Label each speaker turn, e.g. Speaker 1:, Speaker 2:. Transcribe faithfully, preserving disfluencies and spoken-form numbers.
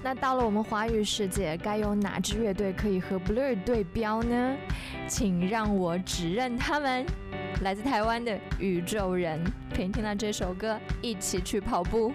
Speaker 1: 那到了我们华语世界，该有哪支乐队可以和 Blur 对标呢？请让我指认他们，来自台湾的宇宙人。陪你听到这首歌，一起去跑步。